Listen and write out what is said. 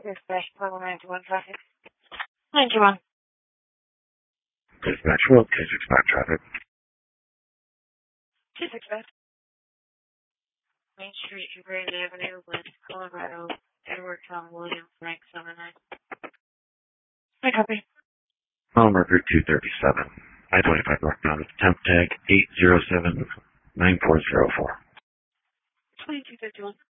Dispatch, level 91 traffic. 91. Dispatch, World 265 traffic. 265. Main Street, Grand Avenue, West Colorado, Edward Tom William Frank 79. I copy. Mercury 237. I-25 northbound with temp tag 807-9404. 2251.